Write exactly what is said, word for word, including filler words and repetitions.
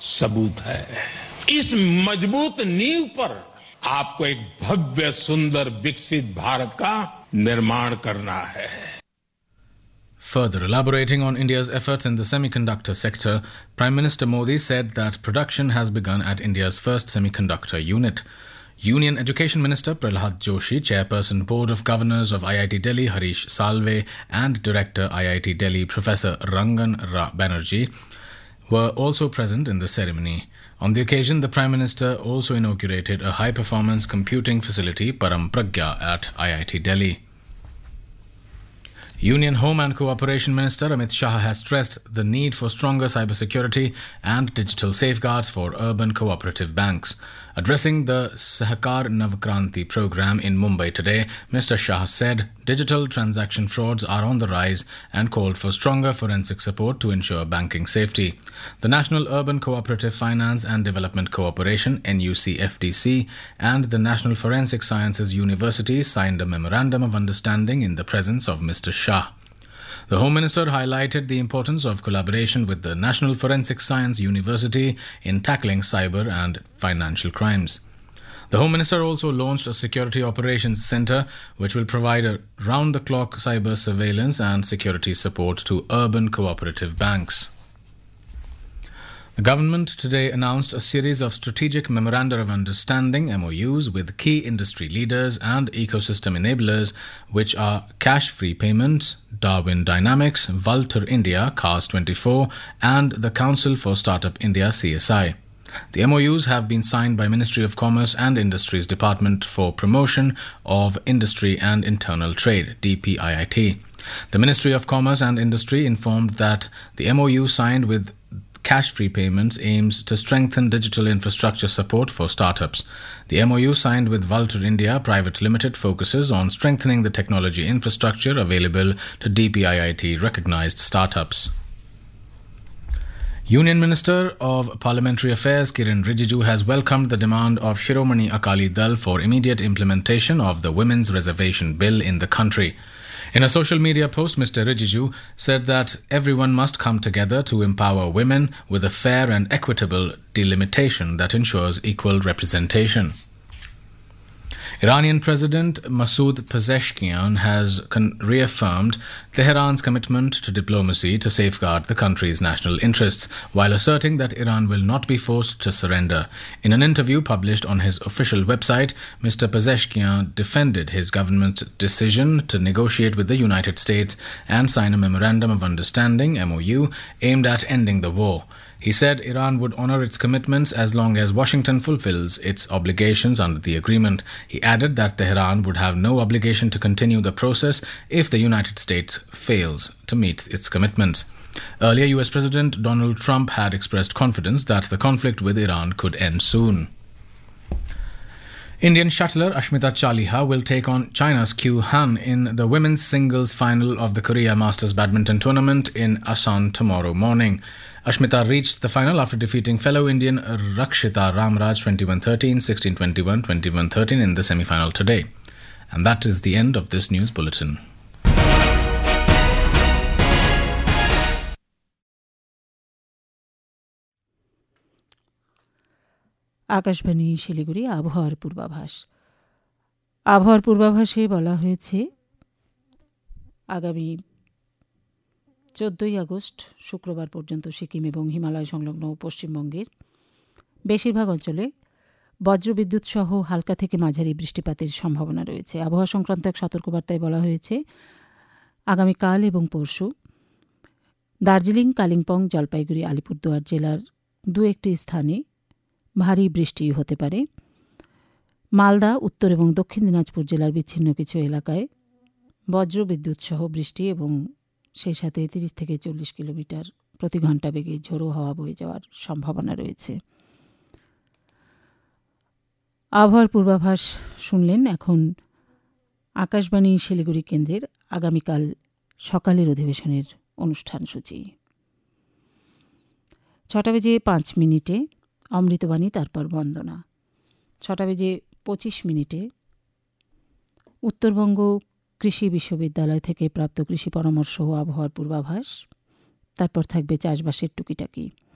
सबूत है। इस मजबूत नींव पर आपको एक भव्य, सुंदर, विकसित भारत का निर्माण करना है। Further elaborating on India's efforts in the semiconductor sector, Prime Minister Modi said that production has begun at India's first semiconductor unit. Union Education Minister Prahlad Joshi, Chairperson Board of Governors of I I T Delhi Harish Salve and Director I I T Delhi Professor Rangan Banerjee were also present in the ceremony. On the occasion, the Prime Minister also inaugurated a high-performance computing facility, Param Pragya, at I I T Delhi. Union Home and Cooperation Minister Amit Shah has stressed the need for stronger cybersecurity and digital safeguards for urban cooperative banks. Addressing the Sahakar Navkranti program in Mumbai today, Mister Shah said digital transaction frauds are on the rise and called for stronger forensic support to ensure banking safety. The National Urban Cooperative Finance and Development Corporation N U C F D C and the National Forensic Sciences University signed a memorandum of understanding in the presence of Mister Shah. The Home Minister highlighted the importance of collaboration with the National Forensic Science University in tackling cyber and financial crimes. The Home Minister also launched a Security Operations Centre which will provide a round-the-clock cyber surveillance and security support to urban cooperative banks. The government today announced a series of strategic memoranda of understanding M O Us with key industry leaders and ecosystem enablers, which are Cash-Free Payments, Darwin Dynamics, Vultur India, Cars twenty-four, and the Council for Startup India C S I. The M O Us have been signed by Ministry of Commerce and Industries Department for Promotion of Industry and Internal Trade, D P I I T. The Ministry of Commerce and Industry informed that the M O U signed with Cash-Free Payments aims to strengthen digital infrastructure support for startups. The M O U signed with Vultur India Private Limited focuses on strengthening the technology infrastructure available to D P I I T-recognized startups. Union Minister of Parliamentary Affairs Kiren Rijiju has welcomed the demand of Shiromani Akali Dal for immediate implementation of the Women's Reservation Bill in the country. In a social media post, Mister Rijiju said that everyone must come together to empower women with a fair and equitable delimitation that ensures equal representation. Iranian President Masoud Pezeshkian has con- reaffirmed Tehran's commitment to diplomacy to safeguard the country's national interests, while asserting that Iran will not be forced to surrender. In an interview published on his official website, Mister Pezeshkian defended his government's decision to negotiate with the United States and sign a Memorandum of Understanding, M O U, aimed at ending the war. He said Iran would honor its commitments as long as Washington fulfills its obligations under the agreement. He added that Tehran would have no obligation to continue the process if the United States fails to meet its commitments. Earlier, U S President Donald Trump had expressed confidence that the conflict with Iran could end soon. Indian shuttler Ashmita Chaliha will take on China's Qiu Han in the women's singles final of the Korea Masters Badminton Tournament in Asan tomorrow morning. Ashmita reached the final after defeating fellow Indian Rakshita Ramraj twenty-one thirteen, sixteen twenty-one, twenty-one thirteen in the semi-final today. And that is the end of this news bulletin. Akashvani Siliguri আবহাওয়ার পূর্বাভাস। আবহাওয়ার পূর্বাভাসে বলা হয়েছে আগামী চোদ্দোই August শুক্রবার পর্যন্ত সিকিম এবং হিমালয় সংলগ্ন পশ্চিমবঙ্গের বেশিরভাগ অঞ্চলে বজ্রবিদ্যুৎ সহ হালকা থেকে মাঝারি বৃষ্টিপাতের সম্ভাবনা রয়েছে। আবহাওয়া সংক্রান্ত এক সতর্কবার্তায় বলা হয়েছে আগামীকাল এবং পরশু দার্জিলিং, কালিম্পং, জলপাইগুড়ি, আলিপুরদুয়ার জেলার দু একটি স্থানে ভারী বৃষ্টি হতে পারে। মালদা, উত্তর এবং দক্ষিণ দিনাজপুর জেলার বিচ্ছিন্ন কিছু এলাকায় বজ্রবিদ্যুৎ সহ বৃষ্টি এবং সেই সাথে তিরিশ থেকে চল্লিশ কিলোমিটার প্রতি ঘন্টা বেগে ঝোড়ো হাওয়া বয়ে যাওয়ার সম্ভাবনা রয়েছে। আবহাওয়ার পূর্বাভাস শুনলেন। এখন আকাশবাণী শিলিগুড়ি কেন্দ্রের আগামীকাল সকালের অধিবেশনের অনুষ্ঠান সূচি। ছটা বেজে পাঁচ মিনিটে অমৃতবাণী, তারপর বন্দনা। ছটা বেজে পঁচিশ মিনিটে উত্তরবঙ্গ কৃষি বিশ্ববিদ্যালয় থেকে প্রাপ্ত কৃষি পরামর্শ ও আবহাওয়ার পূর্বাভাস, তারপর থাকবে চাষবাসের টুকিটাকি।